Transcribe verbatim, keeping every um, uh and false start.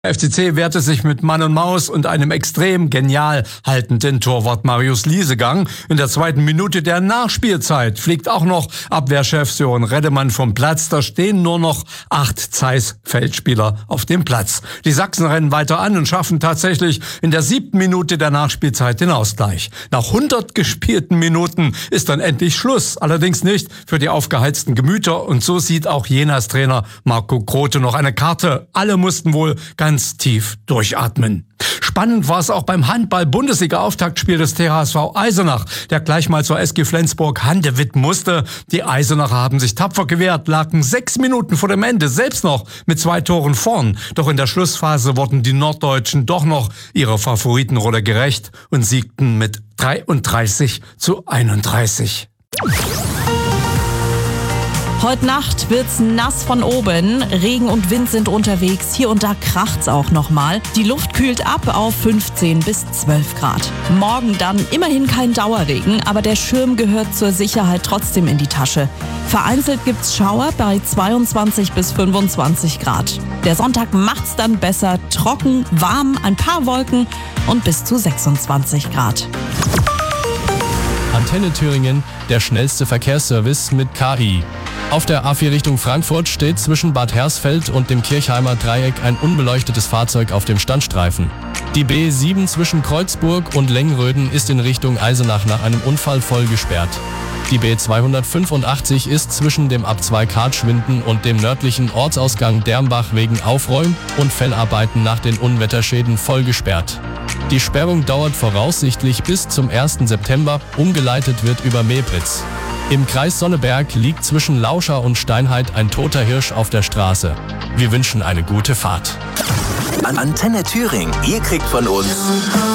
F C C wehrte sich mit Mann und Maus und einem extrem genial haltenden Torwart Marius Liesegang. In der zweiten Minute der Nachspielzeit fliegt auch noch Abwehrchef Sören Reddemann vom Platz. Da stehen nur noch acht Zeiss-Feldspieler auf dem Platz. Die Sachsen rennen weiter an und schaffen tatsächlich in der siebten Minute der Nachspielzeit den Ausgleich. Nach hundert gespielten Minuten ist dann endlich Schluss. Allerdings nicht für die aufgeheizten Gemüter. Und so sieht auch Jenas Trainer Marco Grote noch eine Karte. Alle mussten wohl ganz ganz tief durchatmen. Spannend war es auch beim Handball-Bundesliga-Auftaktspiel des T H S V Eisenach, der gleich mal zur S G Flensburg Handewitt musste. Die Eisenacher haben sich tapfer gewehrt, lagen sechs Minuten vor dem Ende selbst noch mit zwei Toren vorn. Doch in der Schlussphase wurden die Norddeutschen doch noch ihrer Favoritenrolle gerecht und siegten mit dreiunddreißig zu einunddreißig. Heute Nacht wird's nass von oben. Regen und Wind sind unterwegs. Hier und da kracht's auch nochmal. Die Luft kühlt ab auf fünfzehn bis zwölf Grad. Morgen dann immerhin kein Dauerregen, aber der Schirm gehört zur Sicherheit trotzdem in die Tasche. Vereinzelt gibt's Schauer bei zweiundzwanzig bis fünfundzwanzig Grad. Der Sonntag macht's dann besser. Trocken, warm, ein paar Wolken und bis zu sechsundzwanzig Grad. Antenne Thüringen, der schnellste Verkehrsservice mit K I. Auf der A vier Richtung Frankfurt steht zwischen Bad Hersfeld und dem Kirchheimer Dreieck ein unbeleuchtetes Fahrzeug auf dem Standstreifen. Die B sieben zwischen Kreuzburg und Lengröden ist in Richtung Eisenach nach einem Unfall voll gesperrt. Die B zweihundertfünfundachtzig ist zwischen dem Ab zwei Kartschwinden und dem nördlichen Ortsausgang Dermbach wegen Aufräum- und Fellarbeiten nach den Unwetterschäden voll gesperrt. Die Sperrung dauert voraussichtlich bis zum ersten September, umgeleitet wird über Mebritz. Im Kreis Sonneberg liegt zwischen Lauscha und Steinheit ein toter Hirsch auf der Straße. Wir wünschen eine gute Fahrt. Antenne Thüringen, ihr kriegt von uns